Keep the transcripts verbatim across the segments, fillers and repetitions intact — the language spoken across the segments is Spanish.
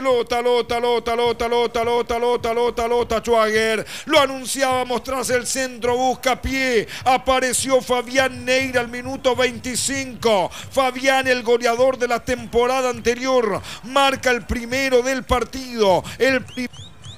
Lota, Lota, Lota, Lota, Lota, Lota, Lota, Lota, Lota Schwager. Lo anunciábamos tras el centro, busca pie. Apareció Fabián Neira al minuto veinticinco. Fabián, el goleador de la temporada anterior, marca el primero del partido. El primero.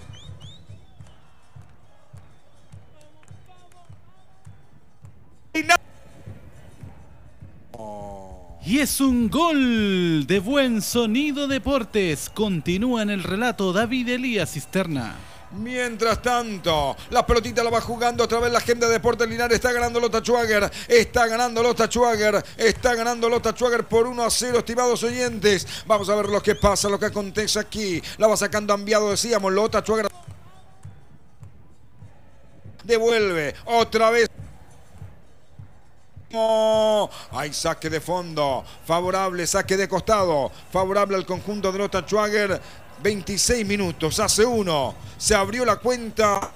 Y es un gol de Buen Sonido Deportes. Continúa en el relato David Elías Cisterna. Mientras tanto, la pelotita la va jugando otra vez la gente de Deportes Linares. Está ganando Lota Schwager. Está ganando Lota Schwager. Está ganando Lota Schwager por uno a cero, estimados oyentes. Vamos a ver lo que pasa, lo que acontece aquí. La va sacando Ambiado, decíamos. Lota Schwager devuelve otra vez. No, hay saque de fondo, favorable, saque de costado, favorable al conjunto de Lota Schwager. veintiséis minutos, hace uno, se abrió la cuenta.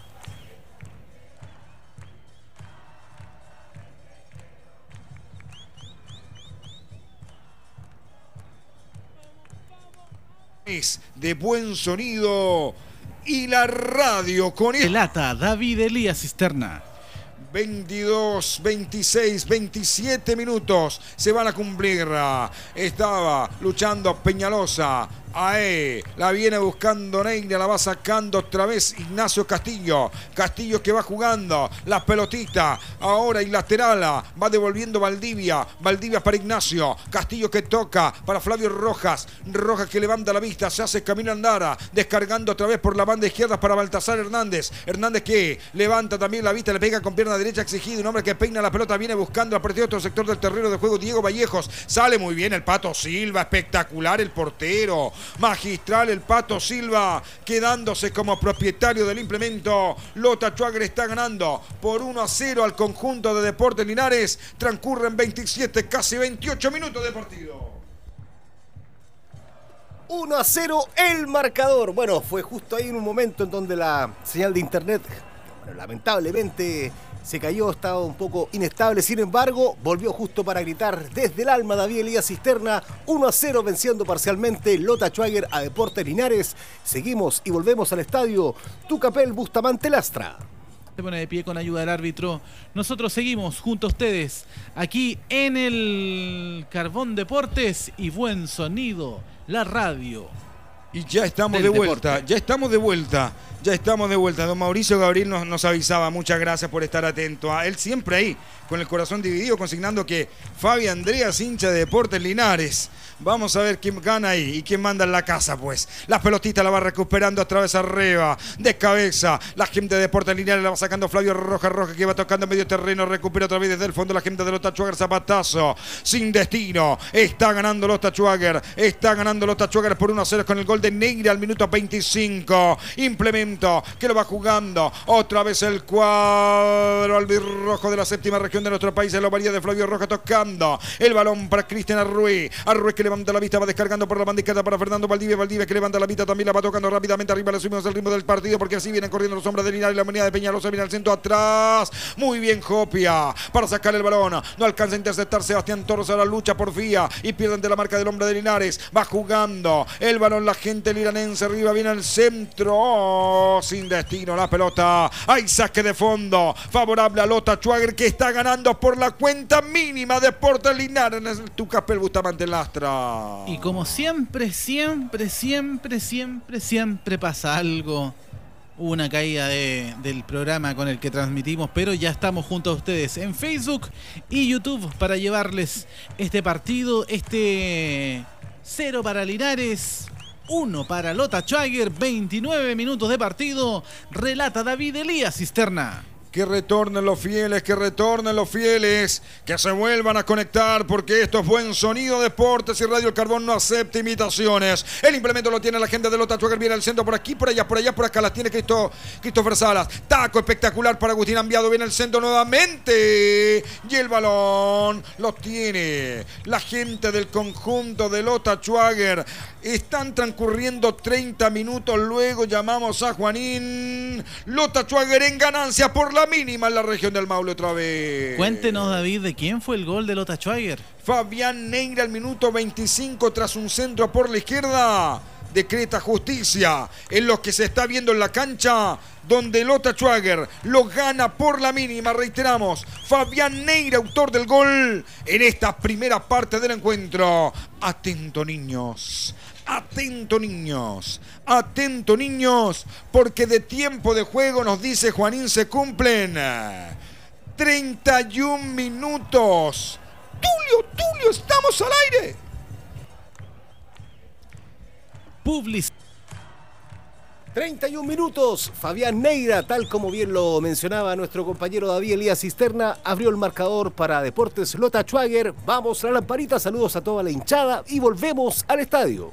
Es de Buen Sonido y la radio con el relata David Elías Cisterna. veintidós, veintiséis, veintisiete minutos se van a cumplir. Estaba luchando Peñalosa. Ae, la viene buscando Neira, la va sacando otra vez Ignacio Castillo. Castillo que va jugando la pelotita. Ahora y lateral, va devolviendo Valdivia. Valdivia para Ignacio. Castillo que toca para Flavio Rojas. Rojas que levanta la vista, se hace camino Andara. Descargando otra vez por la banda izquierda para Baltasar Hernández. Hernández que levanta también la vista, le pega con pierna derecha exigido. Un hombre que peina la pelota, viene buscando a partir de otro sector del terreno de juego. Diego Vallejos. Sale muy bien el Pato Silva. Espectacular el portero. Magistral el Pato Silva, quedándose como propietario del implemento. Lota Schwager está ganando por uno a cero al conjunto de Deportes Linares. Transcurren veintisiete, casi veintiocho minutos de partido. uno a cero el marcador. Bueno, fue justo ahí en un momento en donde la señal de internet, bueno, lamentablemente se cayó, estaba un poco inestable. Sin embargo, volvió justo para gritar desde el alma David Elías Cisterna. uno a cero venciendo parcialmente Lota Schwager a Deportes Linares. Seguimos y volvemos al estadio Tucapel Bustamante Lastra. Se pone de pie con ayuda del árbitro. Nosotros seguimos junto a ustedes aquí en el Carbón Deportes y Buen Sonido, la radio. Y ya estamos de vuelta, deporte. ya estamos de vuelta, ya estamos de vuelta. Don Mauricio Gabriel nos, nos avisaba, muchas gracias por estar atento. A él siempre ahí, con el corazón dividido, consignando que Fabi Andreas, hincha de Deportes Linares. Vamos a ver quién gana ahí y quién manda en la casa, pues. La pelotita la va recuperando otra vez arriba, de cabeza. La gente de Deportes Linares la va sacando Flavio Rojas, Rojas que va tocando medio terreno, recupera otra vez desde el fondo la gente de Lota Schwager, zapatazo, sin destino. Está ganando Lota Schwager, está ganando Lota Schwager por uno a cero con el gol de Neira al minuto veinticinco. Implemento que lo va jugando otra vez el cuadro albirrojo de la séptima región de nuestro país, en la varía de Flavio Rojas tocando el balón para Cristian Arrué. Arrué que levanta la vista, va descargando por la banda izquierda para Fernando Valdivia. Valdivia que levanta la vista, también la va tocando rápidamente arriba. Le subimos el ritmo del partido porque así vienen corriendo los hombres de Linares. La unidad de Peñalosa viene al centro atrás. Muy bien Jopia para sacar el balón. No alcanza a interceptar Sebastián Torres. A la lucha porfía y pierden de la marca del hombre de Linares. Va jugando el balón la gente liranense. Arriba viene el centro. Oh, sin destino la pelota. Hay saque de fondo. Favorable a Lota Schwager que está ganando por la cuenta mínima Deportes Linares en el Tucapel Bustamante Lastra. Y como siempre, siempre, siempre, siempre, siempre pasa algo. Hubo una caída de, del programa con el que transmitimos, pero ya estamos junto a ustedes en Facebook y YouTube para llevarles este partido, este cero para Linares, uno para Lota Schwager, veintinueve minutos de partido. Relata David Elías Cisterna. Que retornen los fieles, que retornen los fieles, que se vuelvan a conectar porque esto es Buen Sonido Deportes y Radio El Carbón no acepta imitaciones. El implemento lo tiene la gente de Lota Schwager, viene al centro por aquí, por allá, por allá, por acá, las tiene Cristo, Christopher Salas. Taco espectacular para Agustín Ambiado, viene al centro nuevamente y el balón lo tiene la gente del conjunto de Lota Schwager. Están transcurriendo treinta minutos, luego llamamos a Juanín. Lota Schwager en ganancia por la mínima en la región del Maule otra vez. Cuéntenos, David, ¿de quién fue el gol de Lota Schwager? Fabián Neira al minuto veinticinco tras un centro por la izquierda decreta justicia en lo que se está viendo en la cancha, donde Lota Schwager lo gana por la mínima. Reiteramos, Fabián Neira, autor del gol en esta primera parte del encuentro. Atento, niños. Atento, niños. Atento, niños, porque de tiempo de juego, nos dice Juanín, se cumplen treinta y un minutos. Tulio, Tulio, estamos al aire. Public. treinta y un minutos, Fabián Neira, tal como bien lo mencionaba nuestro compañero David Elías Cisterna, abrió el marcador para Deportes Lota Schwager. Vamos a la lamparita, saludos a toda la hinchada y volvemos al estadio.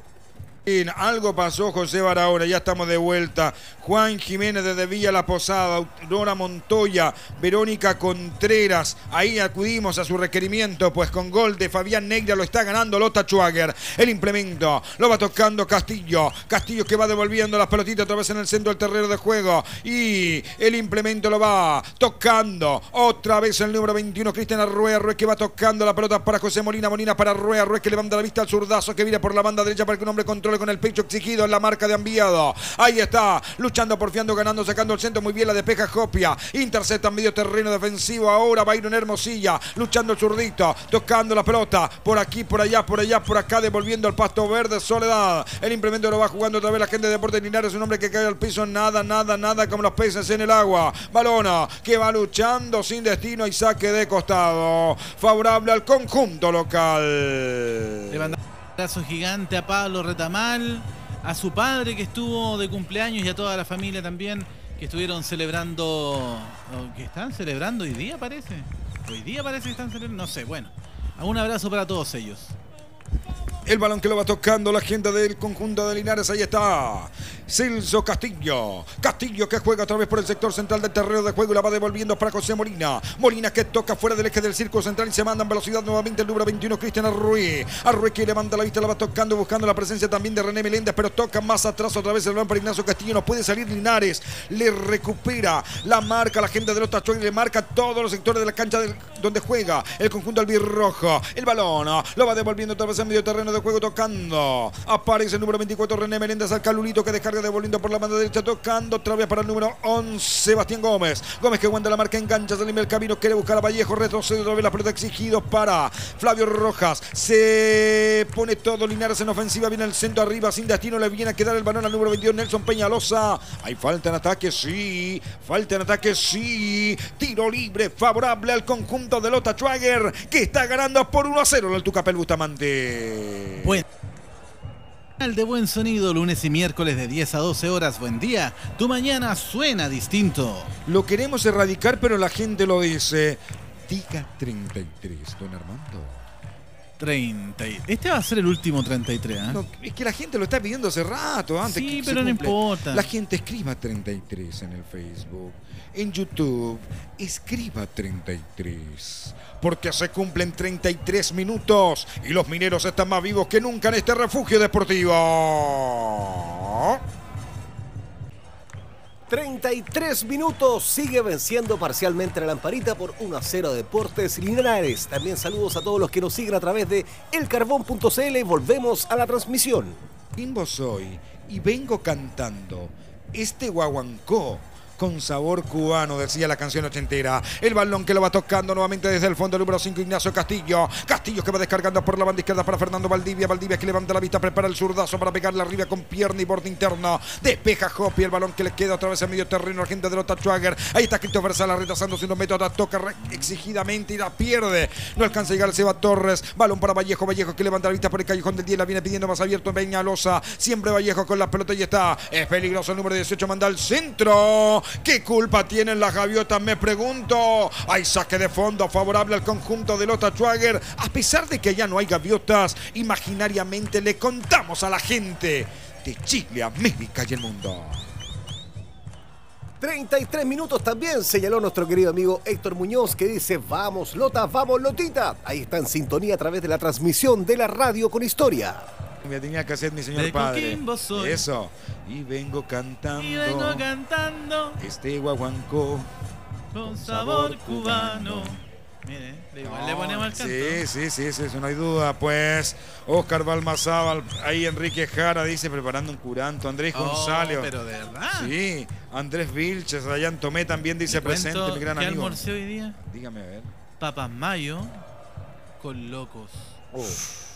Algo pasó, José Barahona, ya estamos de vuelta. Juan Jiménez desde Villa La Posada, Aurora Montoya, Verónica Contreras, ahí acudimos a su requerimiento, pues con gol de Fabián Neira lo está ganando Lota Schwager. El implemento lo va tocando Castillo, Castillo que va devolviendo las pelotitas otra vez en el centro del terreno de juego, y el implemento lo va tocando otra vez el número veintiuno, Cristian Arrué, Arrué que va tocando la pelota para José Molina, Molina para Arrué, Arrué que levanta la vista al zurdazo que viene por la banda derecha para que un hombre controle con el pecho exigido en la marca de Enviado. Ahí está, luchando, porfiando, ganando, sacando el centro. Muy bien la despeja Jopia. Intercepta en medio terreno defensivo. Ahora Byron Hermosilla, luchando el zurdito, tocando la pelota. Por aquí, por allá, por allá, por acá, devolviendo el pasto verde. Soledad. El implemento lo va jugando otra vez la gente de Deportes Linares. Un hombre que cae al piso. Nada, nada, nada, como los peces en el agua. Balona que va luchando sin destino y saque de costado. Favorable al conjunto local. Levanta un abrazo gigante a Pablo Retamal, a su padre que estuvo de cumpleaños y a toda la familia también que estuvieron celebrando, que están celebrando hoy día parece, hoy día parece que están celebrando, no sé, bueno, un abrazo para todos ellos. El balón que lo va tocando la gente del conjunto de Linares. Ahí está Celso Castillo. Castillo que juega otra vez por el sector central del terreno de juego y la va devolviendo para José Molina. Molina que toca fuera del eje del círculo central y se manda en velocidad nuevamente el número veintiuno, Cristian Arrué. Arrué que levanta la vista, la va tocando, buscando la presencia también de René Meléndez, pero toca más atrás otra vez el balón para Ignacio Castillo. No puede salir Linares. Le recupera la marca la gente de Lota Schwager, le marca todos los sectores de la cancha del, donde juega el conjunto albirrojo. El balón lo va devolviendo otra vez en medio terreno de juego, tocando. Aparece el número veinticuatro, René Meléndez, al Calulito que descarga devolviendo por la banda derecha, tocando otra vez para el número once, Sebastián Gómez. Gómez que aguanta la marca, engancha, se limpia el camino, quiere buscar a Vallejo, retrocede otra vez la pelota exigido para Flavio Rojas. Se pone todo Linares en ofensiva, viene el centro arriba, sin destino, le viene a quedar el balón al número veintidós, Nelson Peñalosa. Hay falta en ataque, sí. Falta en ataque, sí. Tiro libre favorable al conjunto de Lota Schwager, que está ganando por uno a cero el Tucapel Bustamante. Buen de buen sonido, lunes y miércoles de diez a doce horas. Buen día, tu mañana suena distinto. Lo queremos erradicar, pero la gente lo dice. Diga treinta y tres, don Armando. treinta. Este va a ser el último treinta y tres, ¿eh? No, es que la gente lo está pidiendo hace rato. Antes sí, que pero no importa. La gente escriba treinta y tres en el Facebook. En YouTube, escriba treinta y tres. Porque se cumplen treinta y tres minutos y los mineros están más vivos que nunca en este refugio deportivo. treinta y tres minutos, sigue venciendo parcialmente la lamparita por uno a cero Deportes Linares. También saludos a todos los que nos siguen a través de elcarbón punto cl. Volvemos a la transmisión. Bimbo soy y vengo cantando este guaguancó con sabor cubano, decía la canción ochentera. El balón que lo va tocando nuevamente desde el fondo, el número cinco, Ignacio Castillo. Castillo que va descargando por la banda izquierda para Fernando Valdivia. Valdivia que levanta la vista, prepara el zurdazo para pegarle arriba con pierna y borde interno. Despeja Jopi, el balón que le queda otra vez en medio terreno a la gente de Lota Schwager. Ahí está Christopher Sala retrasándose unos metros, toca exigidamente y la pierde. No alcanza a llegar el Seba Torres. Balón para Vallejo, Vallejo que levanta la vista por el callejón del diez, la viene pidiendo más abierto en Peñalosa. Siempre Vallejo con la pelota y está. Es peligroso el número dieciocho, manda al centro. ¿Qué culpa tienen las gaviotas? Me pregunto. Hay saque de fondo favorable al conjunto de Lota Schwager. A pesar de que ya no hay gaviotas, imaginariamente le contamos a la gente de Chile, América y el mundo. treinta y tres minutos también señaló nuestro querido amigo Héctor Muñoz, que dice: vamos Lota, vamos Lotita. Ahí está en sintonía a través de la transmisión de la radio con historia. Me tenía que hacer mi señor de padre. Soy. Eso. Y vengo cantando. Y vengo cantando. Este guaguancó con sabor cubano. Mire, igual no, le ponemos al canto. Sí, sí, sí, sí, eso no hay duda. Pues Oscar Balmazábal, ahí Enrique Jara dice preparando un curanto. Andrés oh, González. Pero de verdad. Sí, Andrés Vilches, Rayán Tomé también dice presente, mi gran ¿qué amigo. almorcé hoy día? Dígame a ver. Papas mayo con locos. Oh.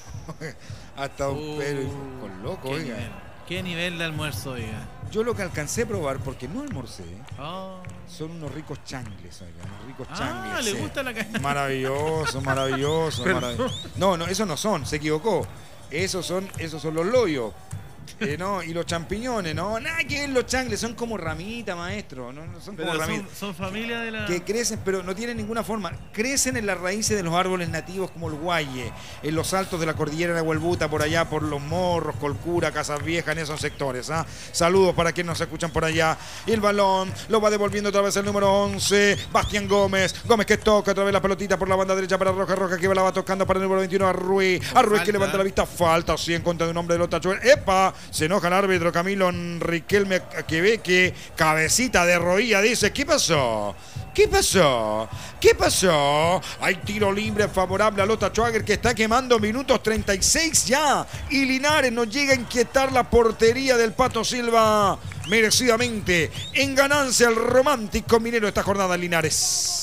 Hasta un uh, pelo con loco, qué oiga. Nivel. ¿Qué nivel de almuerzo, oiga? Yo lo que alcancé a probar, porque no almorcé, oh. son unos ricos changles, oiga, unos ricos ah, changles. Ah, le sí. gusta la carne. Maravilloso, maravilloso, maravilloso. No, no, esos no son, se equivocó. Esos son, esos son los loyos. Eh, no, y los champiñones, no, nada que ver, los changles son como ramitas, maestro, no, no son pero como son, ramitas. Son familia de la... Que crecen, pero no tienen ninguna forma. Crecen en las raíces de los árboles nativos como el guaye, en los altos de la cordillera de Huelbuta, por allá, por Los Morros, Colcura, Casas Viejas, en esos sectores. ¿ah? Saludos para quienes nos escuchan por allá. Y el balón lo va devolviendo otra vez el número once, Bastián Gómez. Gómez que toca otra vez la pelotita por la banda derecha para Roja Roja, que la va tocando para el número veintiuno a Ruiz. A Ruiz que levanta la vista, falta sí en contra de un hombre de Lota Chuer. ¡Epa! Se enoja el árbitro Camilo Riquelme Queveque, cabecita de rodilla, dice, ¿qué pasó? ¿Qué pasó? ¿Qué pasó? Hay tiro libre favorable a Lota Schwager que está quemando minutos treinta y seis ya. Y Linares no llega a inquietar la portería del Pato Silva merecidamente. En ganancia el romántico minero esta jornada en Linares.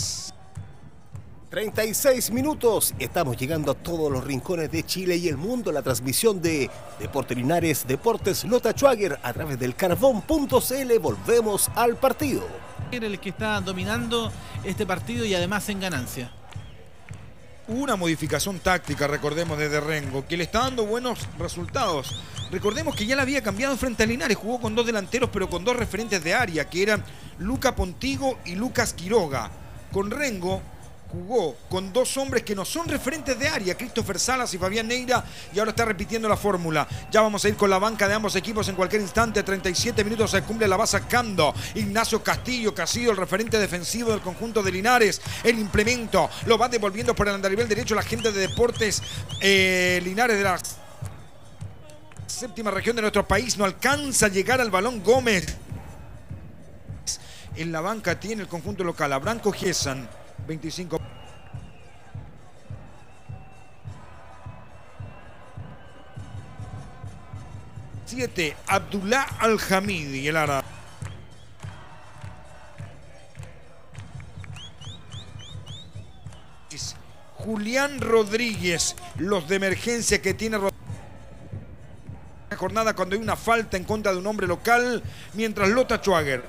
treinta y seis minutos. Estamos llegando a todos los rincones de Chile y el mundo. La transmisión de Deportes Linares, Deportes Lota Schwager a través del carbón punto c l. Volvemos al partido. El que está dominando este partido y además en ganancia. Una modificación táctica, recordemos, desde Rengo, que le está dando buenos resultados. Recordemos que ya la había cambiado frente a Linares, jugó con dos delanteros, pero con dos referentes de área, que eran Luca Pontigo y Lucas Quiroga. Con Rengo jugó con dos hombres que no son referentes de área, Christopher Salas y Fabián Neira, y ahora está repitiendo la fórmula. Ya vamos a ir con la banca de ambos equipos en cualquier instante. treinta y siete minutos se cumple, la va sacando Ignacio Castillo, que ha sido el referente defensivo del conjunto de Linares. El implemento lo va devolviendo por el andarivel derecho la gente de Deportes eh, Linares de la séptima región de nuestro país. No alcanza a llegar al balón Gómez. En la banca tiene el conjunto local a Branco Giesan, veinticinco. siete, Abdullah Al-Hamidi, el árabe. Julián Rodríguez, los de emergencia que tiene Rodríguez. Jornada cuando hay una falta en contra de un hombre local, mientras Lota Schwager,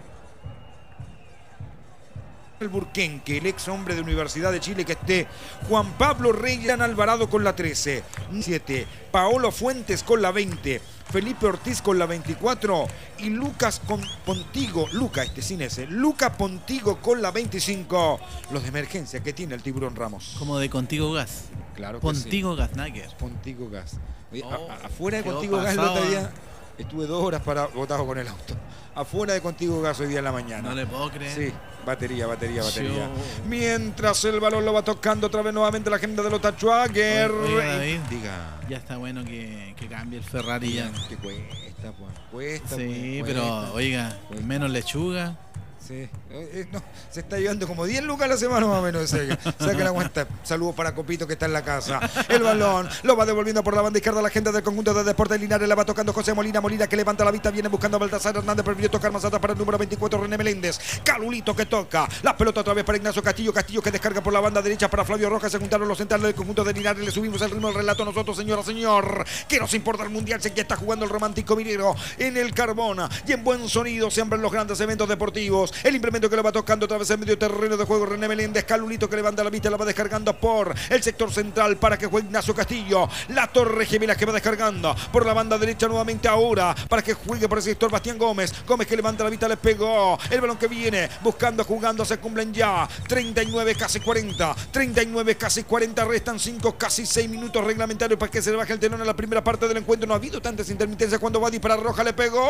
el Burquenque, el ex hombre de Universidad de Chile, que esté Juan Pablo Reyes Alvarado con la trece, siete, Paolo Fuentes con la veinte, Felipe Ortiz con la veinticuatro y Lucas con Pontigo, Luca este sin ese, Luca Pontigo con la veinticinco, los de emergencia que tiene el Tiburón Ramos. Como de Contigo Gas. Claro que Contigo sí. Gas Nagger. Contigo Gas. Oye, oh, a, a, afuera de Contigo Gas el otro día estuve dos horas para botado con el auto. Afuera de Contigo Gas hoy día en la mañana. No le puedo creer. Sí, batería, batería, batería. Yo... Mientras el balón lo va tocando otra vez nuevamente la gente de Lota Schwager. Oiga, David, diga. Ya está bueno que, que cambie el Ferrari ya. Que cuesta, pues. Cuesta, sí, pues, pero cuesta, oiga, cuesta. Menos lechuga. Sí, eh, no, se está llevando como diez lucas a la semana más o menos. Saca la cuenta. Saludos para Copito que está en la casa. El balón lo va devolviendo por la banda izquierda la gente del conjunto de Deportes Linares. La va tocando José Molina. Molina que levanta la vista. Viene buscando a Baltasar Hernández. Prefirió tocar más atrás para el número veinticuatro, René Meléndez. Calulito que toca. La pelota otra vez para Ignacio Castillo. Castillo que descarga por la banda derecha para Flavio Rojas. Se juntaron los centrales del conjunto de Linares. Le subimos el ritmo del relato nosotros, señora, señor. Que nos importa el mundial. Sé que está jugando el romántico minero en el Carbona. Y en buen sonido siempre en los grandes eventos deportivos. El implemento que lo va tocando otra vez en medio terreno de juego René Meléndez. Calulito que levanta la vista, la va descargando por el sector central para que juegue Ignacio Castillo. La Torre Gemela que va descargando por la banda derecha nuevamente ahora para que juegue por el sector Bastián Gómez. Gómez que levanta la vista, le pegó. El balón que viene buscando, jugando, se cumplen ya treinta y nueve, casi cuarenta. treinta y nueve, casi cuarenta. Restan cinco, casi seis minutos reglamentarios para que se le baje el telón en la primera parte del encuentro. No ha habido tantas intermitencias cuando va a disparar Roja, le pegó.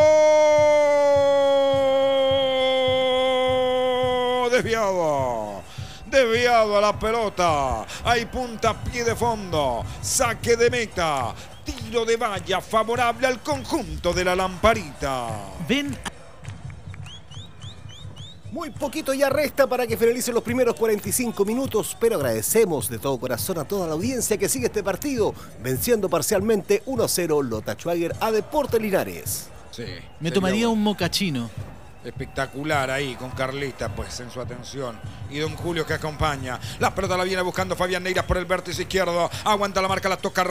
Desviado, desviado a la pelota. Hay puntapié de fondo, saque de meta, tiro de valla favorable al conjunto de la Lamparita. Ven. Muy poquito ya resta para que finalicen los primeros cuarenta y cinco minutos, pero agradecemos de todo corazón a toda la audiencia que sigue este partido, venciendo parcialmente uno a cero Lota Schwager a Deportes Linares. Sí, Me tomaría un mocachino. Espectacular ahí con Carlita, pues en su atención. Y don Julio que acompaña. La pelota la viene buscando Fabián Neiras por el vértice izquierdo. Aguanta la marca, la toca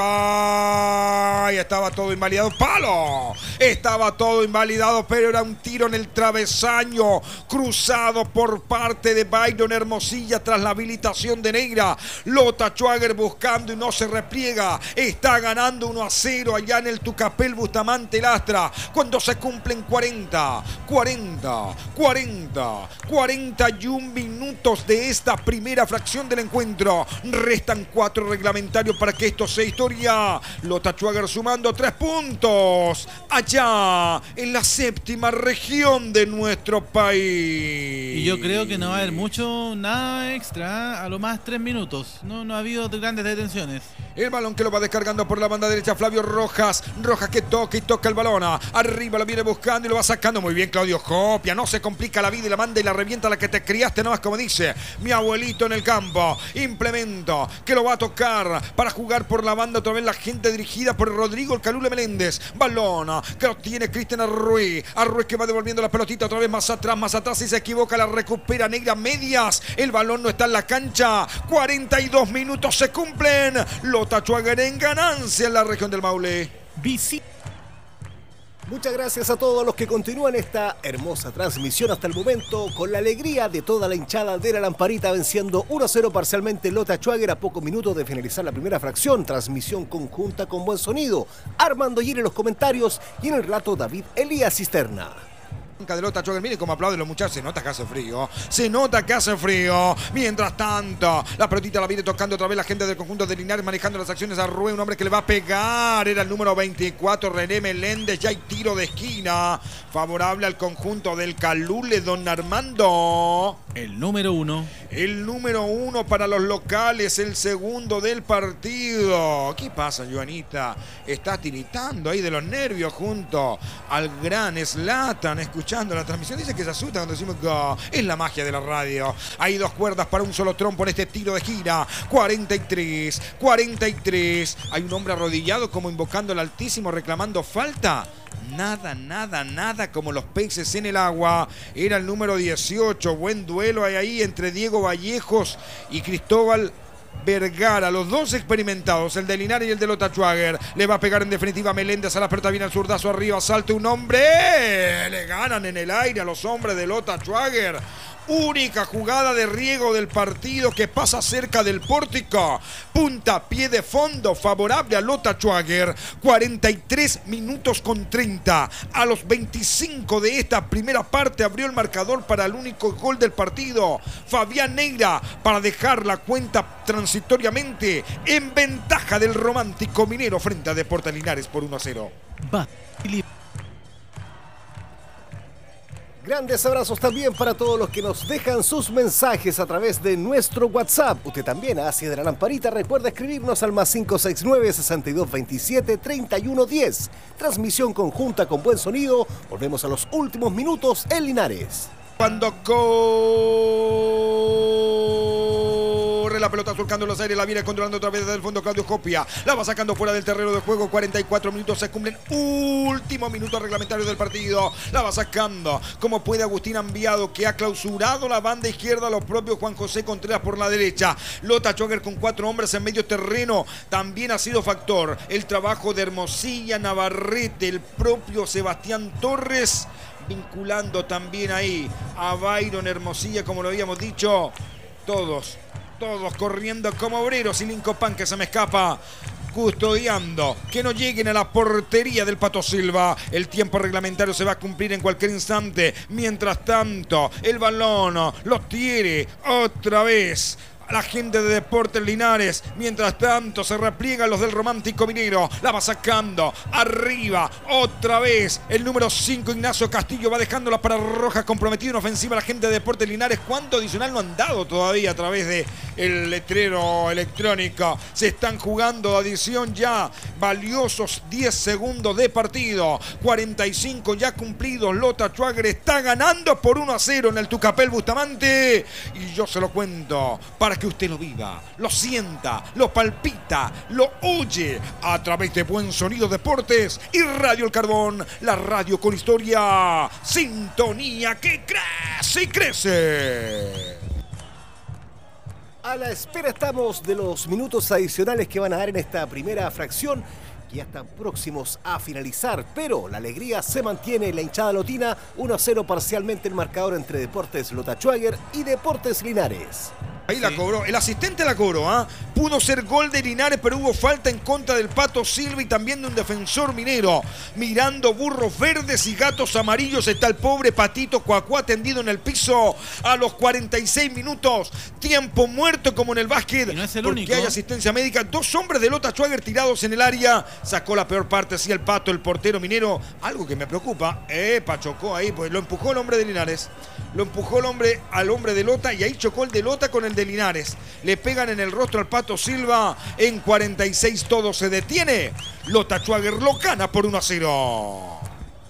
arriba. Y estaba todo invalidado. ¡Palo! Estaba todo invalidado, pero era un tiro en el travesaño. Cruzado por parte de Byron Hermosilla tras la habilitación de Neira. Lota Schwager buscando y no se repliega. Está ganando uno a cero allá en el Tucapel Bustamante Lastra. Cuando se cumplen cuarenta. cuarenta, cuarenta, cuarenta y un minutos de esta primera fracción del encuentro. Restan cuatro reglamentarios para que esto sea historia. Lota Schwager sumando tres puntos allá en la séptima región de nuestro país. Y yo creo que no va a haber mucho, nada extra, a lo más tres minutos. No, no ha habido grandes detenciones. El balón que lo va descargando por la banda derecha Flavio Rojas. Rojas que toca y toca el balón. Arriba lo viene buscando y lo va sacando muy bien Claudio Copia. No se complica la vida y la manda y la revienta a la que te criaste, no más como dice mi abuelito en el campo. Implemento que lo va a tocar para jugar por la banda otra vez la gente dirigida por Rodrigo el Calule Meléndez. Balón que lo tiene Cristian Arrué. Arrué que va devolviendo la pelotita otra vez más atrás, más atrás. Si se equivoca la recupera Negra medias. El balón no está en la cancha. cuarenta y dos minutos se cumplen. Lota Schwager en ganancia en la región del Maule. Visita. Muchas gracias a todos los que continúan esta hermosa transmisión hasta el momento, con la alegría de toda la hinchada de la Lamparita, venciendo uno a cero parcialmente Lota Schwager a pocos minutos de finalizar la primera fracción. Transmisión conjunta con buen sonido. Armando Gil en los comentarios y en el relato David Elías Cisterna. De Lota Schwager, mire cómo aplauden los muchachos, se nota que hace frío, se nota que hace frío. Mientras tanto, la pelotita la viene tocando otra vez la gente del conjunto de Linares, manejando las acciones a Rubén, un hombre que le va a pegar, era el número veinticuatro, René Meléndez. Ya hay tiro de esquina, favorable al conjunto del Calule, don Armando. El número uno. El número uno para los locales, el segundo del partido. ¿Qué pasa, Joanita? Está tiritando ahí de los nervios junto al gran Zlatan, escuchando la transmisión. Dice que se asusta cuando decimos go. Es la magia de la radio. Hay dos cuerdas para un solo trompo en este tiro de esquina. cuarenta y tres, cuarenta y tres. Hay un hombre arrodillado como invocando al Altísimo, reclamando falta. Nada, nada, nada como los peces en el agua. Era el número dieciocho. Buen duelo hay ahí entre Diego Vallejos y Cristóbal Vergara, los dos experimentados, el de Linares y el de Lota Schwager. Le va a pegar en definitiva Meléndez a la pelota, viene al zurdazo arriba, salta un hombre. Le ganan en el aire a los hombres de Lota Schwager. Única jugada de riego del partido que pasa cerca del pórtico. Puntapié de fondo favorable a Lota Schwager. cuarenta y tres minutos con treinta. A los veinticinco de esta primera parte abrió el marcador para el único gol del partido. Fabián Neira para dejar la cuenta transitoriamente en ventaja del Romántico Minero frente a Deportes Linares por uno a cero. Va. Grandes abrazos también para todos los que nos dejan sus mensajes a través de nuestro WhatsApp. Usted también, hacia de la Lamparita, recuerda escribirnos al más cinco seis nueve, seis dos dos siete, tres uno uno cero. Transmisión conjunta con buen sonido. Volvemos a los últimos minutos en Linares. Cuando corre la pelota surcando los aires, la viene controlando otra vez desde el fondo Claudio Copia. La va sacando fuera del terreno de juego. cuarenta y cuatro minutos se cumplen. Último minuto reglamentario del partido. La va sacando como puede Agustín Ambiado, que ha clausurado la banda izquierda. Los propios Juan José Contreras por la derecha. Lota Schwager con cuatro hombres en medio terreno. También ha sido factor el trabajo de Hermosilla, Navarrete, el propio Sebastián Torres, vinculando también ahí a Byron Hermosilla, como lo habíamos dicho. Todos, todos corriendo como obreros. Y Lincopán, que se me escapa, custodiando que no lleguen a la portería del Pato Silva. El tiempo reglamentario se va a cumplir en cualquier instante. Mientras tanto, el balón lo tiene otra vez la gente de Deportes Linares. Mientras tanto se repliegan los del Romántico Minero. La va sacando arriba otra vez el número cinco, Ignacio Castillo. Va dejándola para Rojas, comprometido en ofensiva la gente de Deportes Linares. ¿Cuánto adicional no han dado todavía a través de el letrero electrónico. Se están jugando adición ya. Valiosos diez segundos de partido. cuarenta y cinco ya cumplidos. Lota Schwager está ganando por uno a cero en el Tucapel Bustamante. Y yo se lo cuento para que usted lo viva, lo sienta, lo palpita, lo oye a través de Buen Sonido Deportes y Radio El Carbón, la radio con historia, sintonía que crece y crece. A la espera estamos de los minutos adicionales que van a dar en esta primera fracción, que ya están próximos a finalizar, pero la alegría se mantiene en la hinchada lotina. Uno a cero parcialmente el marcador entre Deportes Lota Schwager y Deportes Linares. Ahí sí la cobró, el asistente la cobró, ¿ah? ¿eh? Pudo ser gol de Linares, pero hubo falta en contra del Pato Silva y también de un defensor minero. Mirando burros verdes y gatos amarillos está el pobre Patito Cuacuá tendido en el piso a los cuarenta y seis minutos. Tiempo muerto como en el básquet. Y no es el porque único. hay asistencia médica. Dos hombres de Lota Schwager tirados en el área. Sacó la peor parte, sí, el Pato, el portero minero. Algo que me preocupa. Epa, chocó ahí, pues lo empujó el hombre de Linares. Lo empujó el hombre al hombre de Lota y ahí chocó el de Lota con el de Linares. Le pegan en el rostro al Pato Silva. En cuarenta y seis todo se detiene. Lota Schwager lo gana por uno a cero.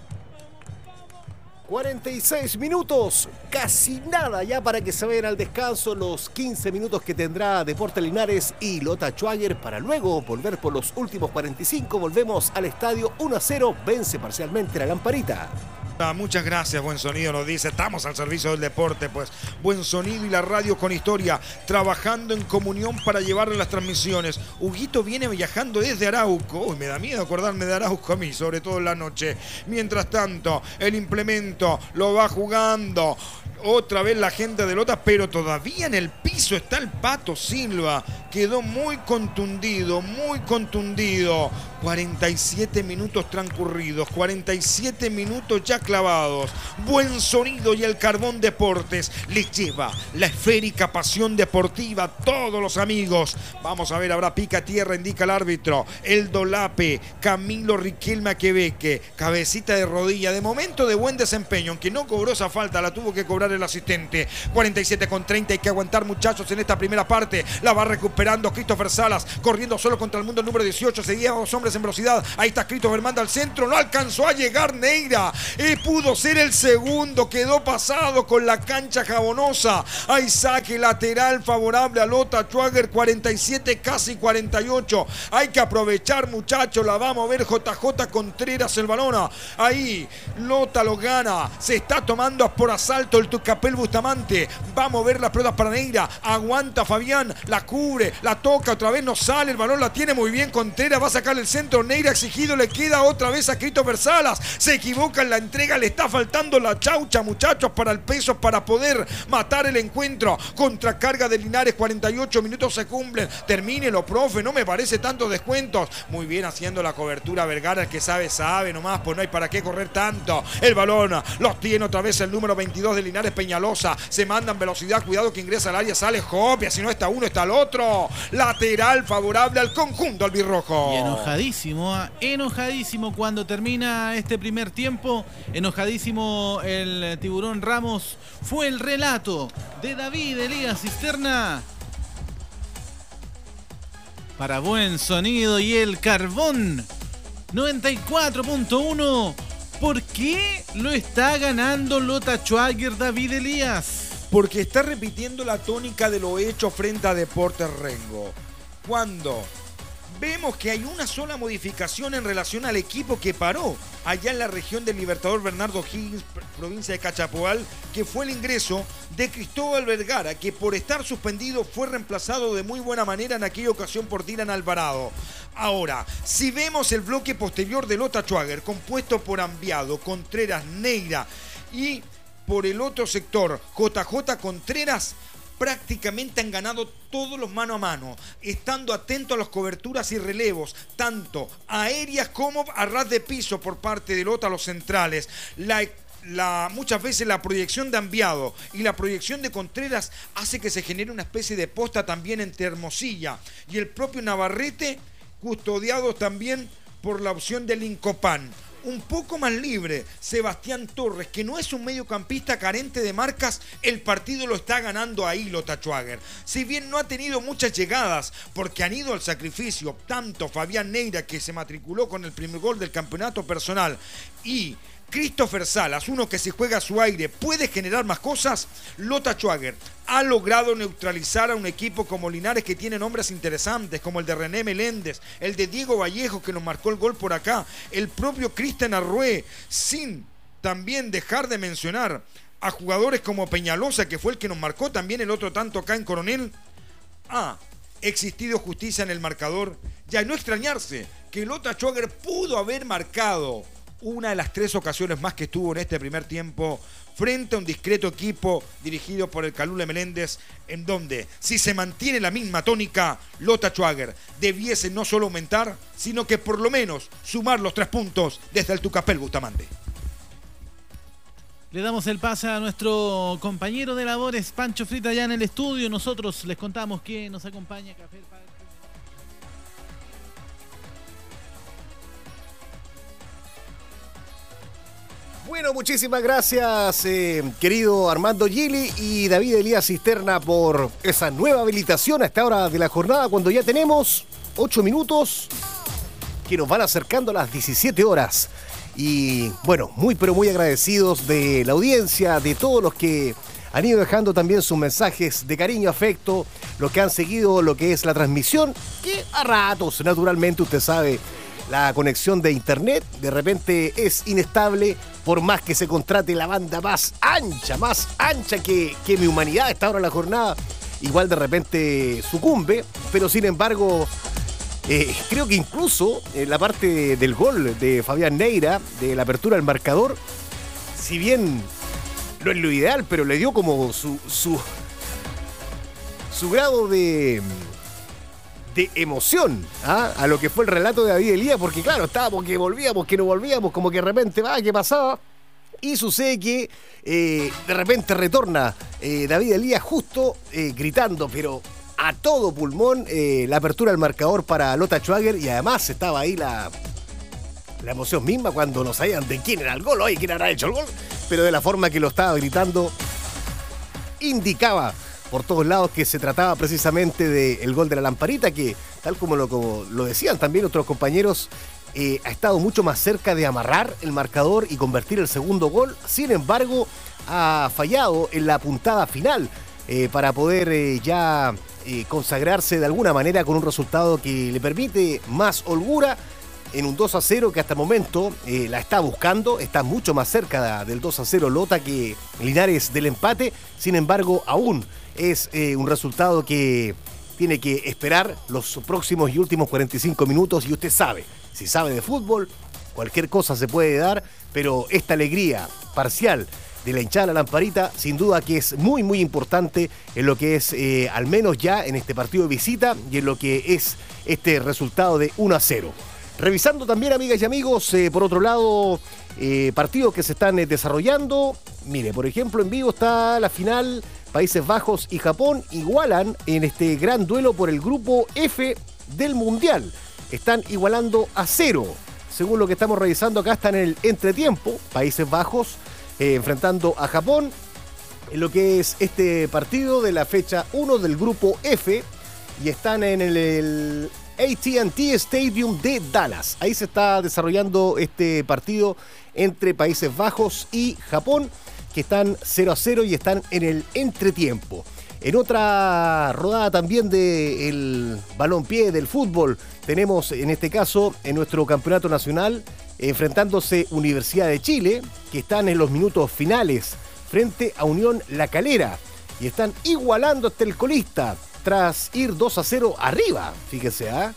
cuarenta y seis minutos, casi nada ya para que se vayan al descanso los quince minutos que tendrá Deportes Linares y Lota Schwager para luego volver por los últimos cuarenta y cinco. Volvemos al estadio uno a cero, vence parcialmente la Lamparita. Muchas gracias, Buen Sonido nos dice, estamos al servicio del deporte, pues Buen Sonido y la radio con historia, trabajando en comunión para llevarle las transmisiones. Huguito viene viajando desde Arauco, uy, me da miedo acordarme de Arauco a mí, sobre todo en la noche. Mientras tanto, el implemento lo va jugando otra vez la gente de Lota, pero todavía en el piso está el Pato Silva. Quedó muy contundido, muy contundido. cuarenta y siete minutos transcurridos, cuarenta y siete minutos ya clavados. Buen Sonido y el Carbón Deportes les lleva la esférica pasión deportiva a todos los amigos. Vamos a ver, habrá pica tierra, indica el árbitro. El Dolape, Camilo Riquelme Quebeque, cabecita de rodilla. De momento de buen desempeño, aunque no cobró esa falta, la tuvo que cobrar el asistente. cuarenta y siete con treinta, hay que aguantar, muchachos, en esta primera parte. La va recuperando Christopher Salas, corriendo solo contra el mundo, el número dieciocho. Seguía a dos hombres en velocidad. Ahí está Christopher, manda al centro, no alcanzó a llegar Neira. Y pudo ser el segundo, quedó pasado con la cancha jabonosa. Hay saque lateral favorable a Lota Schwager, cuarenta y siete, casi cuarenta y ocho. Hay que aprovechar, muchachos, la va a mover J J Contreras el balón. Ahí Lota lo gana, se está tomando por asalto el Tucapel Bustamante. Va a mover las pelotas para Neira, aguanta Fabián, la cubre, la toca, otra vez no sale, el balón la tiene muy bien Contreras, va a sacar el centro, Neira exigido, le queda otra vez a Christopher Salas, se equivoca en la entrega, le está faltando la chaucha, muchachos, para el peso, para poder matar el encuentro. Contracarga de Linares, cuarenta y ocho minutos se cumplen, termínelo, profe, no me parece tantos descuentos. Muy bien haciendo la cobertura Vergara, el que sabe, sabe nomás, pues no hay para qué correr tanto. El balón los tiene otra vez el número veintidós de Linares, Peñalosa, se manda en velocidad, cuidado que ingresa al área, sale Jopia, si no está uno está el otro. Lateral favorable al conjunto albirrojo. Y enojadísimo, enojadísimo cuando termina este primer tiempo, enojadísimo el Tiburón Ramos. Fue el relato de David Elías Cisterna para Buen Sonido y el Carbón noventa y cuatro punto uno. ¿Por qué lo está ganando Lota Schwager, David Elías? Porque está repitiendo la tónica de lo hecho frente a Deportes Rengo. Cuando vemos que hay una sola modificación en relación al equipo que paró allá en la región del Libertador Bernardo Higgins, provincia de Cachapoal, que fue el ingreso de Cristóbal Vergara, que por estar suspendido fue reemplazado de muy buena manera en aquella ocasión por Dylan Alvarado. Ahora, si vemos el bloque posterior de Lota Schwager, compuesto por Ambiado, Contreras, Neira y por el otro sector J J Contreras, prácticamente han ganado todos los mano a mano, estando atentos a las coberturas y relevos, tanto aéreas como a ras de piso por parte de Lota, los centrales. La, la, muchas veces la proyección de Ambiado y la proyección de Contreras hace que se genere una especie de posta también entre Hermosilla y el propio Navarrete, custodiados también por la opción del Incopán. un poco más libre. Sebastián Torres, que no es un mediocampista carente de marcas, el partido lo está ganando ahí Lota Schwager. Si bien no ha tenido muchas llegadas, porque han ido al sacrificio, tanto Fabián Neira, que se matriculó con el primer gol del campeonato personal, y Christopher Salas, uno que si juega a su aire puede generar más cosas, Lota Schwager ha logrado neutralizar a un equipo como Linares, que tiene nombres interesantes, como el de René Meléndez, el de Diego Vallejo, que nos marcó el gol por acá, el propio Cristian Arrué, sin también dejar de mencionar a jugadores como Peñalosa, que fue el que nos marcó también el otro tanto acá en Coronel. Ha existido justicia en el marcador, ya no extrañarse que Lota Schwager pudo haber marcado una de las tres ocasiones más que tuvo en este primer tiempo frente a un discreto equipo dirigido por el Calule Meléndez, en donde, si se mantiene la misma tónica, Lota Schwager debiese no solo aumentar, sino que por lo menos sumar los tres puntos desde el Tucapel Bustamante. Le damos el pase a nuestro compañero de labores, Pancho Frita, allá en el estudio. Nosotros les contamos que nos acompaña Café El Padre. Bueno, muchísimas gracias, eh, querido Armando Gili y David Elías Cisterna, por esa nueva habilitación a esta hora de la jornada, cuando ya tenemos ocho minutos que nos van acercando a las diecisiete horas. Y bueno, muy pero muy agradecidos de la audiencia, de todos los que han ido dejando también sus mensajes de cariño, afecto, los que han seguido lo que es la transmisión, que a ratos, naturalmente, usted sabe, la conexión de internet de repente es inestable, por más que se contrate la banda más ancha, más ancha que, que mi humanidad a esta hora de la jornada, igual de repente sucumbe, pero sin embargo, eh, creo que incluso en la parte del gol de Fabián Neira, de la apertura del marcador, si bien no es lo ideal, pero le dio como su, su, su grado de... de emoción, ¿ah? A lo que fue el relato de David Elías, porque claro, estábamos que volvíamos, que no volvíamos, como que de repente, va, ¿qué pasaba? Y sucede que eh, de repente retorna eh, David Elías justo eh, gritando, pero a todo pulmón, eh, la apertura del marcador para Lota Schwager, y además estaba ahí la, la emoción misma cuando no sabían de quién era el gol, oye, quién habrá hecho el gol, pero de la forma que lo estaba gritando, indicaba por todos lados que se trataba precisamente del gol de la Lamparita, que tal como lo, como lo decían también otros compañeros, eh, ha estado mucho más cerca de amarrar el marcador y convertir el segundo gol. Sin embargo, ha fallado en la puntada final eh, para poder eh, ya eh, consagrarse de alguna manera con un resultado que le permite más holgura en un dos a cero que hasta el momento eh, la está buscando, está mucho más cerca del dos a cero Lota que Linares del empate. Sin embargo, aún es eh, un resultado que tiene que esperar los próximos y últimos cuarenta y cinco minutos, y usted sabe, si sabe de fútbol, cualquier cosa se puede dar, pero esta alegría parcial de la hinchada de la Lamparita, sin duda que es muy muy importante en lo que es, eh, al menos ya en este partido de visita, y en lo que es este resultado de uno a cero. Revisando también, amigas y amigos, eh, por otro lado, eh, partidos que se están eh, desarrollando. Mire, por ejemplo, en vivo está la final. Países Bajos y Japón igualan en este gran duelo por el grupo F del Mundial. Están igualando a cero. Según lo que estamos revisando acá, están en el entretiempo. Países Bajos eh, enfrentando a Japón en lo que es este partido de la fecha uno del grupo F. Y están en el, el A T and T Stadium de Dallas. Ahí se está desarrollando este partido entre Países Bajos y Japón, que están cero a cero y están en el entretiempo. En otra rodada también del balompié, del fútbol, tenemos en este caso en nuestro campeonato nacional enfrentándose Universidad de Chile, que están en los minutos finales frente a Unión La Calera, y están igualando hasta el colista tras ir dos a cero arriba. Fíjese, ¿eh?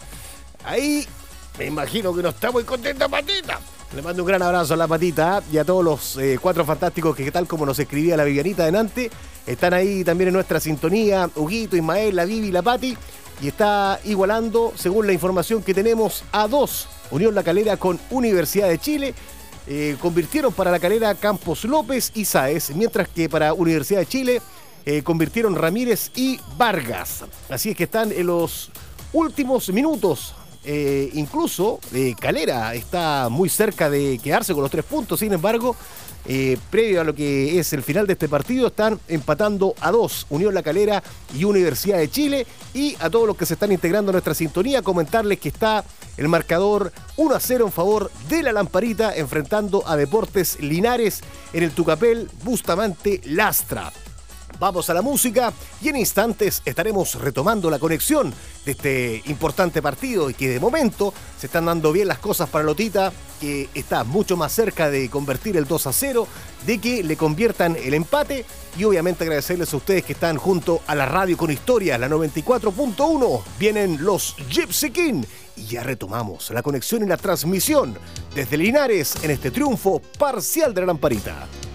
Ahí me imagino que no está muy contenta Patita. Le mando un gran abrazo a la Patita, ¿eh? Y a todos los eh, cuatro fantásticos que, tal como nos escribía la Vivianita delante, están ahí también en nuestra sintonía. Huguito, Ismael, la Vivi, la Pati, y está igualando, según la información que tenemos, a dos Unión La Calera con Universidad de Chile. Eh, convirtieron para La Calera Campos López y Sáez, mientras que para Universidad de Chile eh, convirtieron Ramírez y Vargas. Así es que están en los últimos minutos Eh, incluso eh, Calera está muy cerca de quedarse con los tres puntos. Sin embargo, eh, previo a lo que es el final de este partido, están empatando a dos Unión La Calera y Universidad de Chile. Y a todos los que se están integrando a nuestra sintonía, comentarles que está el marcador uno a cero en favor de la Lamparita, enfrentando a Deportes Linares en el Tucapel Bustamante Lastra. Vamos a la música y en instantes estaremos retomando la conexión de este importante partido y que de momento se están dando bien las cosas para Lotita, que está mucho más cerca de convertir el dos a cero, de que le conviertan el empate y obviamente agradecerles a ustedes que están junto a la radio con historia, la noventa y cuatro punto uno. Vienen los Gypsy King y ya retomamos la conexión y la transmisión desde Linares en este triunfo parcial de la Lamparita.